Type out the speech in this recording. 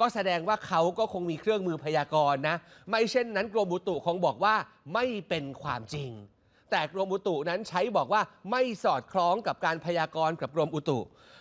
ก็แสดงว่าเขาก็คงมีเครื่องมือพยากรณ์นะไม่เช่นนั้นกรมอุตุคงบอกว่าไม่เป็นความจริงแต่กรมอุตุนั้นใช้บอกว่าไม่สอดคล้องกับการพยากรณ์กับกรมอุตุ